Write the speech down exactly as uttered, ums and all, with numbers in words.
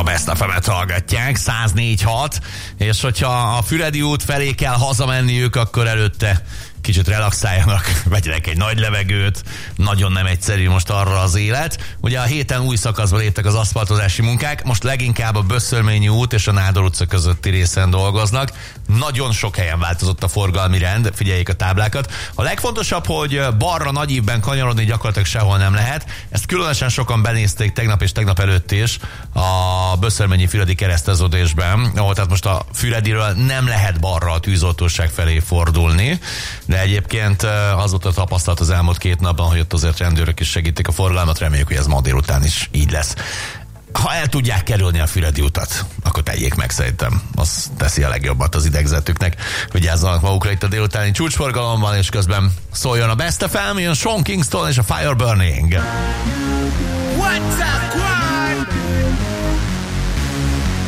Best ef emet hallgatják, száz négy hat, és hogyha a Füredi út felé kell hazamenniük, akkor előtte kicsit relaxáljanak, vegyenek egy nagy levegőt, nagyon nem egyszerű most arra az élet. Ugye a héten új szakaszba léptek az aszfaltozási munkák, most leginkább a Böszörményi út és a Nádor utca közötti részen dolgoznak. Nagyon sok helyen változott a forgalmi rend, figyeljék a táblákat. A legfontosabb, hogy balra Nagyívben kanyarodni gyakorlatilag sehol nem lehet. Ezt különösen sokan benézték tegnap és tegnap előtt is a Böszörményi Füredi kereszteződésben, ahol tehát most a Fürediről nem lehet balra a tűzoltóság felé fordulni. De egyébként az volt a tapasztalat az elmúlt két napban, hogy ott azért rendőrök is segítik a forgalmat, reméljük, hogy ez ma délután is így lesz. Ha el tudják kerülni a Füredi utat, akkor tegyék meg, szerintem. Az teszi a legjobbat az idegzetüknek. Vigyázzanak magukra itt a délutáni csúcsforgalomban, és közben szóljon a Best ef em, jön Sean Kingston és a Fire Burning. What's up?